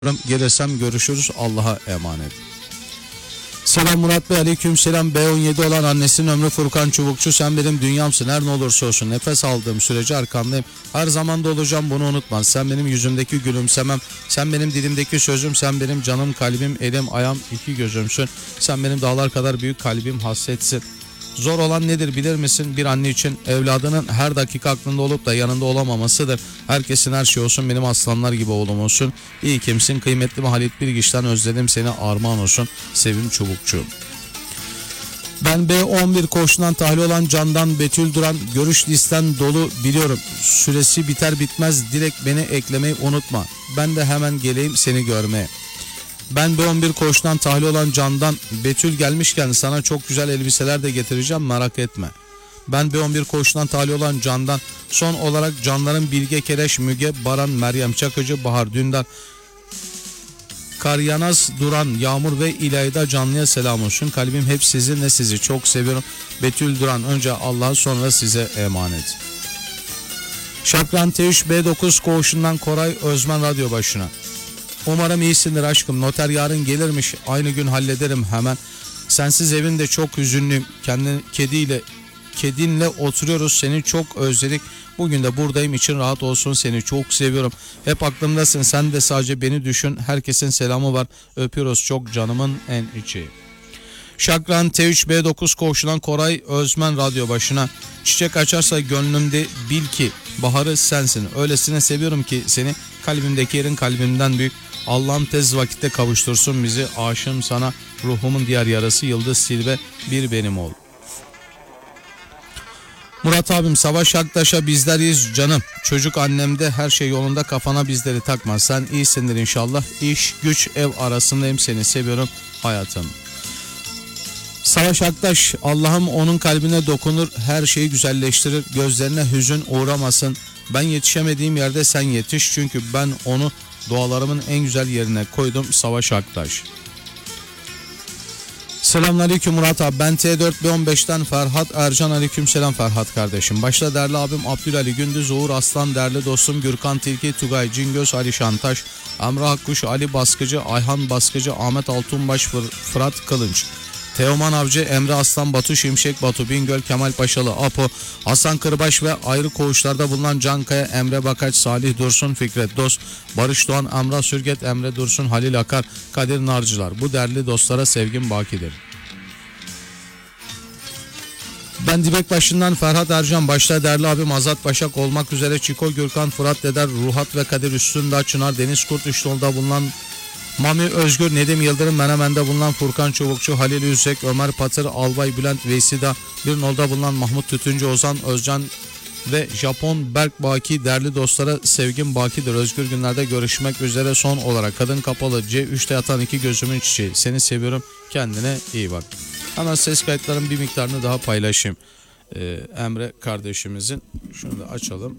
Gelirsem görüşürüz. Allah'a emanet. Selam Murat Bey, aleyküm selam. B17 olan annesinin ömrü Furkan Çubukçu. Sen benim dünyamsın, her ne olursa olsun. Nefes aldığım sürece arkandayım. Her zaman da olacağım, bunu unutma. Sen benim yüzümdeki gülümsemem. Sen benim dilimdeki sözüm. Sen benim canım, kalbim, elim, ayağım, iki gözümsün. Sen benim dağlar kadar büyük kalbim, hasretsin. Zor olan nedir bilir misin? Bir anne için evladının her dakika aklında olup da yanında olamamasıdır. Herkesin her şey olsun, benim aslanlar gibi oğlum olsun. İyi kimsin, kıymetli mi Halit Bilgiç'ten özledim seni, armağan olsun. Sevim Çubukçu. Ben B11 koğuşundan tahliye olan Candan Betül Duran, görüş listen dolu biliyorum. Süresi biter bitmez direkt beni eklemeyi unutma. Ben de hemen geleyim seni görmeye. Ben B11 koğuşundan tahliye olan Candan Betül, gelmişken sana çok güzel elbiseler de getireceğim, merak etme. Ben B11 koğuşundan tahliye olan Candan, son olarak canların Bilge Kereş, Müge Baran, Meryem Çakıcı, Bahar Dündar, Karyanaz Duran, Yağmur ve İlayda Canlı'ya selam olsun. Kalbim hep sizinle, sizi çok seviyorum. Betül Duran, önce Allah'a sonra size emanet. Şakran T3 B9 koğuşundan Koray Özmen radyo başına. Umarım iyisindir aşkım. Noter yarın gelirmiş. Aynı gün hallederim hemen. Sensiz evinde çok hüzünlüyüm. Kedinle oturuyoruz. Seni çok özledik. Bugün de buradayım. İçin rahat olsun. Seni çok seviyorum. Hep aklımdasın. Sen de sadece beni düşün. Herkesin selamı var. Öpüyoruz çok canımın en içi. Şakran T3 B9 koğuşundan Koray Özmen radyo başına. Çiçek açarsa gönlümde bil ki baharı sensin. Öylesine seviyorum ki seni. Kalbimdeki yerin kalbimden büyük. Allah'ım tez vakitte kavuştursun bizi. Aşığım sana, ruhumun diğer yarası Yıldız Silve, bir benim ol. Murat abim, Savaş Aktaş'a bizler iyiyiz canım. Çocuk annemde, her şey yolunda, kafana bizleri takma. Sen iyisindir inşallah. İş güç ev arasındayım, seni seviyorum hayatım. Savaş Aktaş, Allah'ım onun kalbine dokunur, her şeyi güzelleştirir, gözlerine hüzün uğramasın. Ben yetişemediğim yerde sen yetiş, çünkü ben onu dualarımın en güzel yerine koydum. Savaş Aktaş. Selamünaleyküm Murat abi, ben T4B15'ten Ferhat Ercan, aleykümselam Ferhat kardeşim. Başta değerli abim Abdülali Gündüz, Uğur Aslan, değerli dostum Gürkan Tilki, Tugay Cingöz, Ali Şantaş, Emre Akkuş, Ali Baskıcı, Ayhan Baskıcı, Ahmet Altunbaş, Fırat Kılınç, Teoman Avcı, Emre Aslan, Batu Şimşek, Batu Bingöl, Kemal Paşalı, Apo, Hasan Kırbaş ve ayrı koğuşlarda bulunan Cankaya, Emre Bakaç, Salih Dursun, Fikret Dost, Barış Doğan, Emrah Sürget, Emre Dursun, Halil Akar, Kadir Narcılar. Bu değerli dostlara sevgim bakidir. Ben Dibekbaşı'ndan Ferhat Ercan, başta değerli abim Azat Başak olmak üzere Çiko, Gürkan, Fırat Deder, Ruhat ve Kadir Üstündağ, Çınar, Deniz Kurt, Üçnol'da bulunan Mami Özgür, Nedim Yıldırım, Menemen'de bulunan Furkan Çubukçu, Halil Üzek, Ömer Patır, Albay Bülent Veysida, bir nolda bulunan Mahmut Tütüncü, Ozan Özcan ve Japon Berk Baki, değerli dostlara sevgim bakidir. Özgür günlerde görüşmek üzere. Son olarak Kadın Kapalı, C3'te yatan iki gözümün çiçeği, seni seviyorum, kendine iyi bak. Hemen ses kayıtlarının bir miktarını daha paylaşayım. Emre kardeşimizin, şunu da açalım.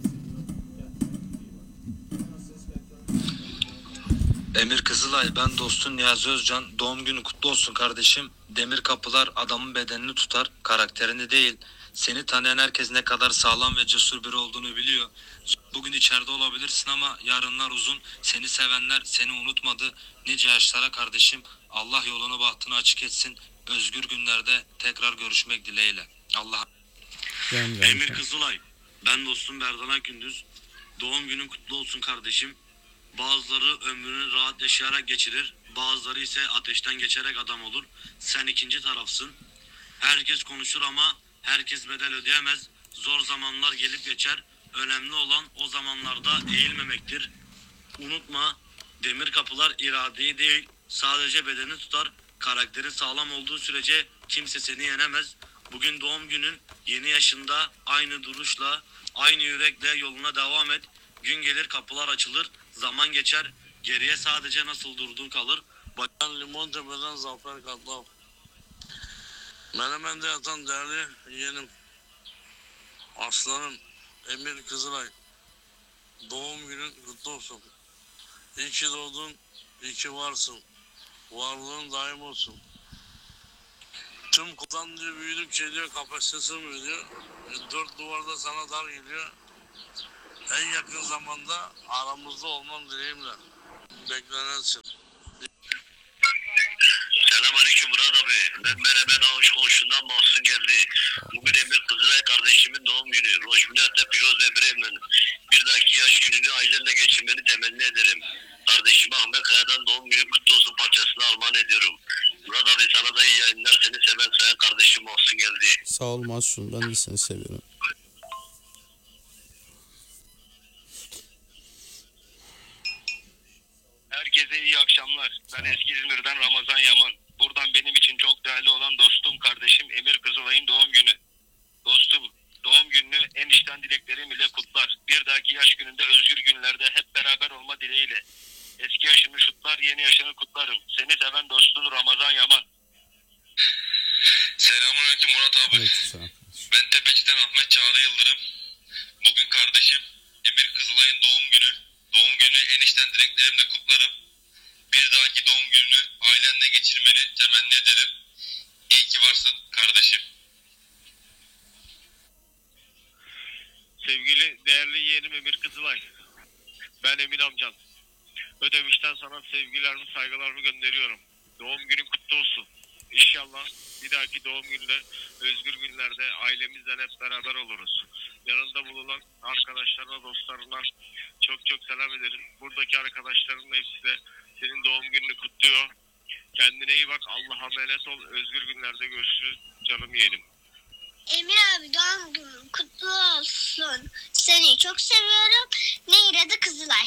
Emir Kızılay, ben dostun Niyazi Özcan. Doğum günü kutlu olsun kardeşim. Demir kapılar adamın bedenini tutar, karakterini değil. Seni tanıyan herkes ne kadar sağlam ve cesur biri olduğunu biliyor. Bugün içeride olabilirsin ama yarınlar uzun. Seni sevenler seni unutmadı. Nice yaşlara kardeşim. Allah yolunu bahtını açık etsin. Özgür günlerde tekrar görüşmek dileğiyle. Allah. Emir Kızılay, ben dostum Berdan Gündüz. Doğum günün kutlu olsun kardeşim. Bazıları ömrünü rahat yaşayarak geçirir, bazıları ise ateşten geçerek adam olur. Sen ikinci tarafsın. Herkes konuşur ama herkes bedel ödeyemez. Zor zamanlar gelip geçer. Önemli olan o zamanlarda eğilmemektir. Unutma, demir kapılar iradeyi değil, sadece bedeni tutar. Karakteri sağlam olduğu sürece kimse seni yenemez. Bugün doğum günün, yeni yaşında aynı duruşla, aynı yürekle yoluna devam et. Gün gelir kapılar açılır, zaman geçer, geriye sadece nasıl durduğun kalır. Bakan Limontepe'den Zafer Katlav. Menemen'de yatan değerli yeğenim, aslanım Emir Kızılay. Doğum günün kutlu olsun. İyi ki doğdun, iyi ki varsın. Varlığın daim olsun. Tüm kotan diyor, büyüdükçe diyor kapasitesi büyüyor. Dört duvarda sana dar geliyor. En yakın zamanda aramızda olman dileğimle. Beklenensin. Selamünaleyküm Murat abi. Ben Avuç Koğuşu'ndan Mahsun geldi. Bugün Emir Kızılay kardeşimin doğum günü. Rojminat'ta Piroz ve Bremen. Bir dahaki yaş gününü ailenle geçirmeni temenni ederim. Kardeşim Ahmet Kaya'dan doğum günü kutlu olsun parçasını armağan ediyorum. Murat abi sana da iyi yayınlar. Seni seven sayan kardeşim Mahsun geldi. Sağ ol Mahsun, ben de seni seviyorum. Herkese iyi akşamlar. Ben eski İzmir'den Ramazan Yaman. Buradan benim için çok değerli olan dostum, kardeşim Emir Kızılay'ın doğum günü. Dostum, doğum gününü en içten dileklerim ile kutlar. Bir dahaki yaş gününde özgür günlerde hep beraber olma dileğiyle. Eski yaşını şutlar, yeni yaşını kutlarım. Seni seven dostun Ramazan Yaman. Selamünaleyküm Murat abi. Aleykümselam. Ben Tepeci'den Ahmet Çağrı Yıldırım. Bugün kardeşim Emir Kızılay'ın doğum günü. Doğum günü en içten dileklerimle kutlarım. Bir dahaki doğum gününü ailenle geçirmeni temenni ederim. İyi ki varsın kardeşim. Sevgili değerli yeğenim Emir Kızılay. Ben Emin amcan. Ödemiş'ten sana sevgilerimi, saygılarımı gönderiyorum. Doğum günün kutlu olsun. İnşallah bir dahaki doğum gününde, özgür günlerde ailemizle hep beraber oluruz. Yanında bulunan arkadaşlarına, dostlarına çok çok selam ederim. Buradaki arkadaşlarımın hepsi de senin doğum gününü kutluyor. Kendine iyi bak, Allah'a emanet ol. Özgür günlerde görüşürüz canım yeğenim. Emir abi doğum günün kutlu olsun. Seni çok seviyorum. Nehir adı Kızılay.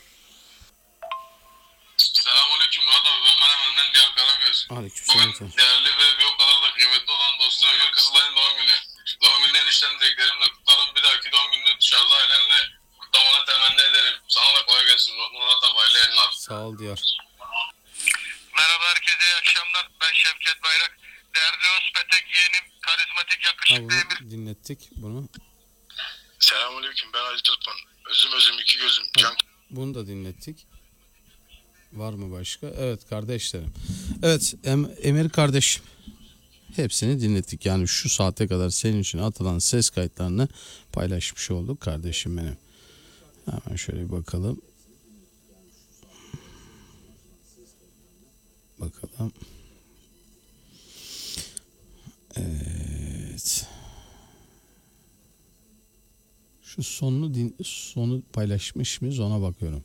Selamünaleyküm Murat abi. Ben Menemen'den Diyar Karagöz. Aleykümselam. Bugün değerli ve bir o kadar da kıymetli olan dostum Emir Kızılay'ın doğum günü. Doğum gününe enişten dileklerimle kutlarım. Bir dahaki doğum gününü dışarıda ailenle kutlamanı temenni ederim. Sana da kolay gelsin Murat abi. Hayırlı yayınlar. Sağ ol Diyar. Merhaba herkese, iyi akşamlar. Ben Şevket Bayrak. Değerli Özpetek yeğenim, karizmatik Ha, yakışıklı Emir. bunu dinlettik bunu. Selamünaleyküm, ben Ali Tırpan. Özüm iki gözüm. Can Bunu da dinlettik. Var mı başka? Evet kardeşlerim. Evet Emir kardeşim. Hepsini dinlettik. Yani şu saate kadar senin için atılan ses kayıtlarını paylaşmış olduk kardeşim benim. Hemen şöyle bir bakalım. Bakalım. Evet. Şu sonu paylaşmış mıyız ona bakıyorum.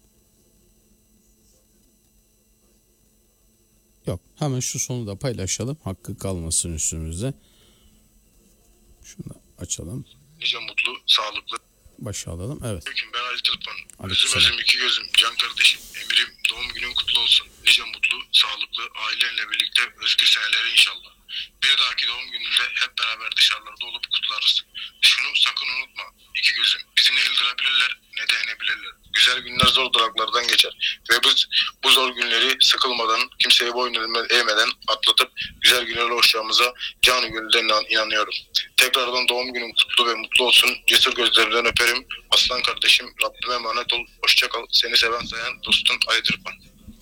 Yok. Hemen şu sonu da paylaşalım. Hakkı kalmasın üstümüzde. Şunu da açalım. nice mutlu, sağlıklı. Başa alalım. Evet. Aleyküm, ben Ali Tırpan. Aleykümselam. Özüm iki gözüm. Can kardeşim. Emir'im, doğum günün kutlu olsun. Nice mutlu, sağlıklı, ailenle birlikte özgür seneleri inşallah. Bir dahaki doğum gününde hep beraber dışarılarda olup kutlarız. Şunu sakın unutma. İki gözüm. Bizi ne yıldırabilirler ne de yenebilirler. Güzel günler zor duraklardan geçer. Ve biz bu zor günleri sıkılmadan, kimseye boyun eğmeden atlatıp güzel günler oluşacağımıza canı gönülden inanıyorum. Tekrardan doğum günün kutlu ve mutlu olsun. Cesur gözlerinden öperim. Aslan kardeşim, Rabbime emanet ol. Hoşça kal. Seni seven sayan dostun Ali Tırpan.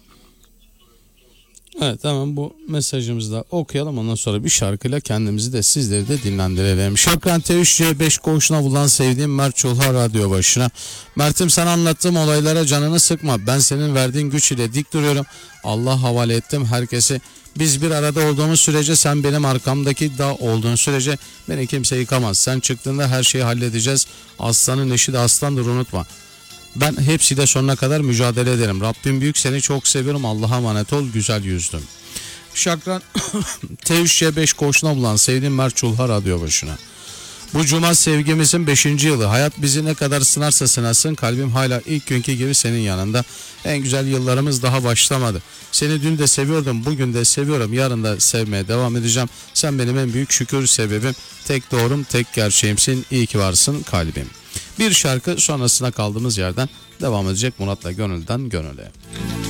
Evet, hemen bu mesajımızı da okuyalım. Ondan sonra bir şarkıyla kendimizi de sizleri de dinlendirelim. Şakran T3C5 koğuşuna bulan sevdiğim Mert Çulha radyo başına. Mert'im, sana anlattığım olaylara canını sıkma. Ben senin verdiğin güç ile dik duruyorum. Allah havale ettim herkesi. Biz bir arada olduğumuz sürece, sen benim arkamdaki dağ olduğun sürece beni kimse yıkamaz. Sen çıktığında her şeyi halledeceğiz. Aslanın eşi de aslandır, unutma. Ben hepsiyle sonuna kadar mücadele ederim. Rabbim büyük, seni çok seviyorum. Allah'a emanet ol güzel yüzlüm. Şakran T3C5 koğuşuna bulan sevdiğim Mert Çulha radyo başına. Bu cuma sevgimizin 5. yılı. Hayat bizi ne kadar sınarsa sınasın, kalbim hala ilk günkü gibi senin yanında. En güzel yıllarımız daha başlamadı. Seni dün de seviyordum, bugün de seviyorum, yarın da sevmeye devam edeceğim. Sen benim en büyük şükür sebebim, tek doğrum, tek gerçeğimsin. İyi ki varsın kalbim. Bir şarkı sonrasına kaldığımız yerden devam edecek Murat'la Gönülden Gönüle.